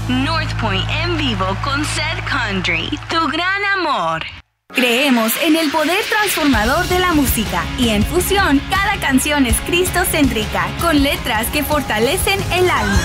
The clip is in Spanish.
North Point en vivo con Seth Country, tu gran amor. Creemos en el poder transformador de la música y en Fusión cada canción es cristocéntrica con letras que fortalecen el alma.